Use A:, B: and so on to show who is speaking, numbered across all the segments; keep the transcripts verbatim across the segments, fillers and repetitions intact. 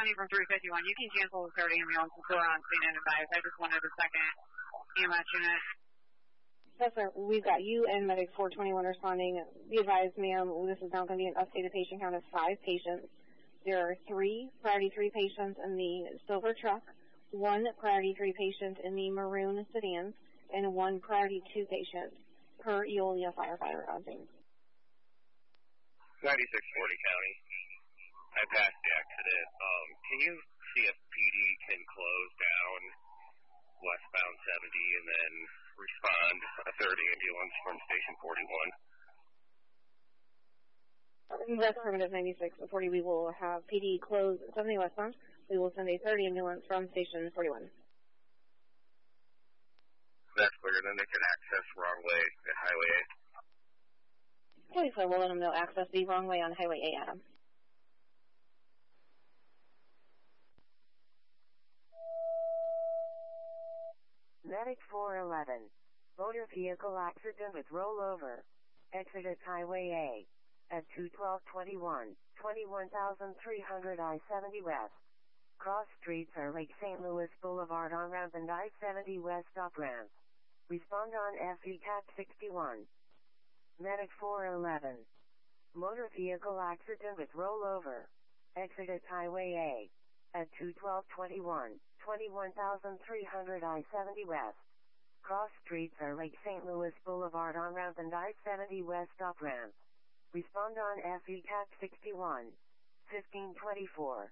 A: twenty from three fifty-one. You can cancel the third ambulance before on scene and advice. I just wanted a second E M S unit.
B: Yes, sir. We've got you and Medic four twenty-one responding. Be advised, ma'am, this is now going to be an updated patient count of five patients. There are three priority three patients in the silver truck, one priority three patient in the maroon sedan, and one priority two patient per Eolia firefighter on scene.
C: ninety-six forty County. I passed the accident. Um, can you see if P D can close down westbound seventy and then respond a third ambulance from station forty-one?
B: That's affirmative ninety-six forty. We will have P D close seventy westbound. We will send a third ambulance from station forty-one.
C: That's clear. Then they can access wrong way at Highway eight.
B: Okay, so we'll let them know access the wrong way on Highway eight, Adam.
D: Medic four eleven. Motor vehicle accident with rollover. Exited Highway eight. At two twelve twenty-one, twenty-one thousand three hundred I seventy West. Cross streets are Lake Saint Louis Boulevard on-ramp and I seventy West off-ramp. Respond on F E C A T sixty-one. Medic four eleven. Motor vehicle accident with rollover. Exited Highway eight. At two twelve twenty-one, twenty-one thousand three hundred I seventy West. Cross streets are Lake Saint Louis Boulevard on-ramp and I seventy West off-ramp. Respond on F E C A T sixty-one. fifteen twenty-four.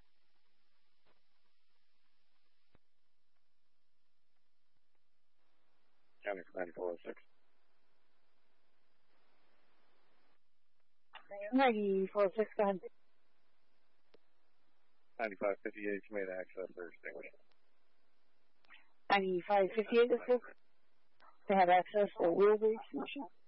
C: County for ninety-four oh six.
B: ninety-four oh six, go ahead.
C: ninety-five fifty-eight, you made access or extinguished.
B: ninety-five fifty-eight, this is. They have access for wheelbase extinguisher.